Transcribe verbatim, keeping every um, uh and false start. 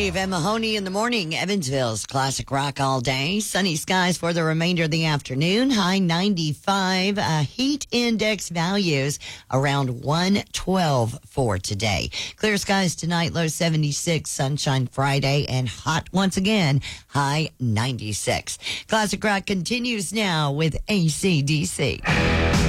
Dave and Mahoney in the morning. Evansville's classic rock all day. Sunny skies for the remainder of the afternoon. High ninety-five. Uh, heat index values around one twelve for today. Clear skies tonight. Low seventy-six. Sunshine Friday and hot once again. High ninety-six. Classic rock continues now with A C D C.